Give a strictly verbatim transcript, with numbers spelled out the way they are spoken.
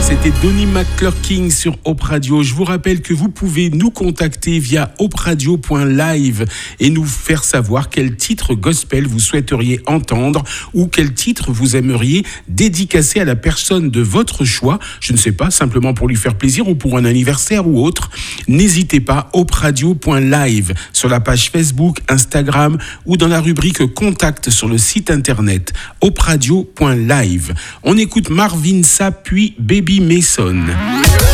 C'était Donnie McClurkin sur Hope Radio. Je vous rappelle que vous pouvez nous contacter via hope radio point live et nous faire savoir quel titre gospel vous souhaiteriez entendre ou quel titre vous aimeriez dédicacer à la personne de votre choix. Je ne sais pas, simplement pour lui faire plaisir ou pour un anniversaire ou autre. N'hésitez pas, hope radio point live sur la page Facebook, Instagram ou dans la rubrique Contact sur le site internet hope radio point live. On écoute Marvin Sapp puis Baby Mason.